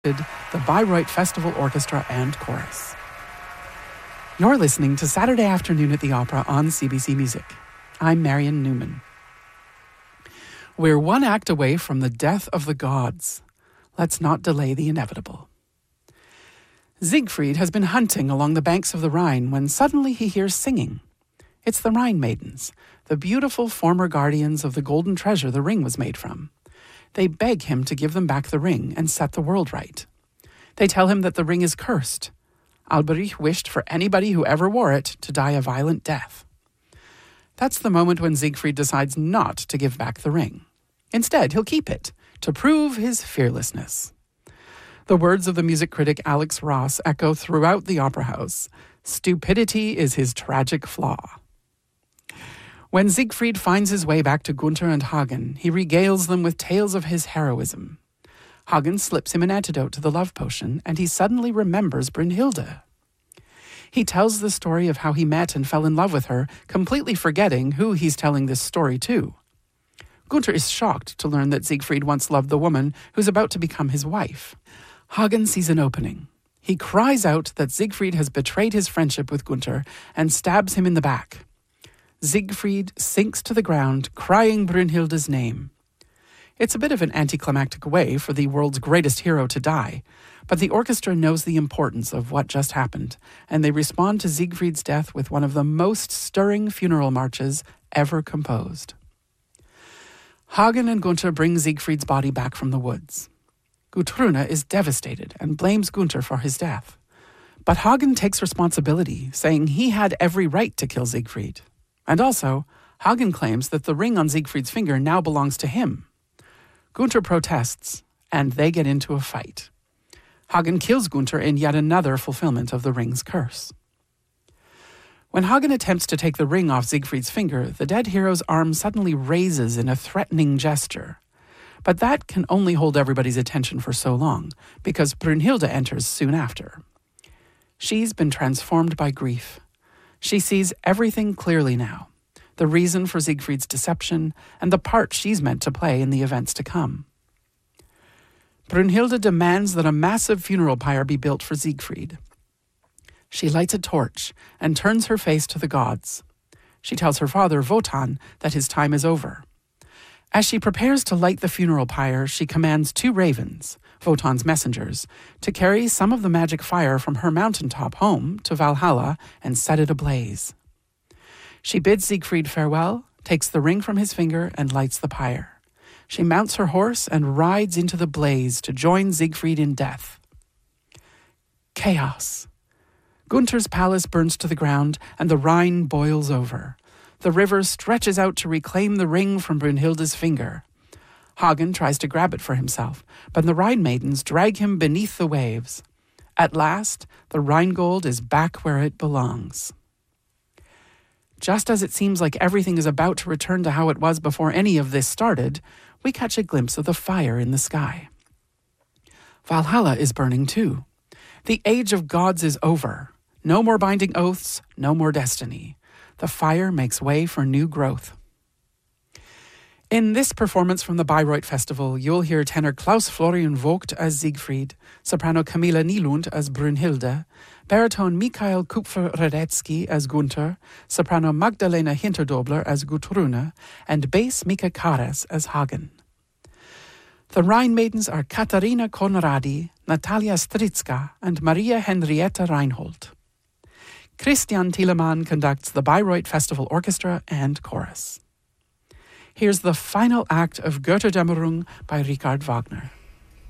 the Bayreuth Festival Orchestra and Chorus. You're listening to Saturday Afternoon at the Opera on CBC Music. I'm Marion Newman. We're one act away from the death of the gods. Let's not delay the inevitable. Siegfried has been hunting along the banks of the Rhine when suddenly he hears singing. It's the Rhine Maidens, the beautiful former guardians of the golden treasure the ring was made from. They beg him to give them back the ring and set the world right. They tell him that the ring is cursed. Alberich wished for anybody who ever wore it to die a violent death. That's the moment when Siegfried decides not to give back the ring. Instead, he'll keep it, to prove his fearlessness. The words of the music critic Alex Ross echo throughout the opera house. Stupidity is his tragic flaw. When Siegfried finds his way back to Gunther and Hagen, he regales them with tales of his heroism. Hagen slips him an antidote to the love potion, and he suddenly remembers Brünnhilde. He tells the story of how he met and fell in love with her, completely forgetting who he's telling this story to. Gunther is shocked to learn that Siegfried once loved the woman who's about to become his wife. Hagen sees an opening. He cries out that Siegfried has betrayed his friendship with Gunther and stabs him in the back. Siegfried sinks to the ground, crying Brünnhilde's name. It's a bit of an anticlimactic way for the world's greatest hero to die, but the orchestra knows the importance of what just happened, and they respond to Siegfried's death with one of the most stirring funeral marches ever composed. Hagen and Gunther bring Siegfried's body back from the woods. Gutrune is devastated and blames Gunther for his death. But Hagen takes responsibility, saying he had every right to kill Siegfried. And also, Hagen claims that the ring on Siegfried's finger now belongs to him. Gunther protests, and they get into a fight. Hagen kills Gunther in yet another fulfillment of the ring's curse. When Hagen attempts to take the ring off Siegfried's finger, the dead hero's arm suddenly raises in a threatening gesture. But that can only hold everybody's attention for so long, because Brünnhilde enters soon after. She's been transformed by grief. She sees everything clearly now, the reason for Siegfried's deception and the part she's meant to play in the events to come. Brünnhilde demands that a massive funeral pyre be built for Siegfried. She lights a torch and turns her face to the gods. She tells her father, Wotan, that his time is over. As she prepares to light the funeral pyre, she commands 2 ravens, Wotan's messengers, to carry some of the magic fire from her mountaintop home to Valhalla and set it ablaze. She bids Siegfried farewell, takes the ring from his finger, and lights the pyre. She mounts her horse and rides into the blaze to join Siegfried in death. Chaos. Gunther's palace burns to the ground, and the Rhine boils over. The river stretches out to reclaim the ring from Brünnhilde's finger. Hagen tries to grab it for himself, but the Rhine Maidens drag him beneath the waves. At last, the Rhinegold is back where it belongs. Just as it seems like everything is about to return to how it was before any of this started, we catch a glimpse of the fire in the sky. Valhalla is burning too. The age of gods is over. No more binding oaths, no more destiny. The fire makes way for new growth. In this performance from the Bayreuth Festival, you'll hear tenor Klaus Florian Vogt as Siegfried, soprano Camilla Nylund as Brünnhilde, baritone Michael Kupfer-Radetzky as Gunther, soprano Magdalena Hinterdobler as Gutrune, and bass Mika Karas as Hagen. The Rhine Maidens are Katharina Konradi, Natalia Strycka, and Maria Henrietta Reinhold. Christian Thielemann conducts the Bayreuth Festival Orchestra and Chorus. Here's the final act of Götterdämmerung by Richard Wagner.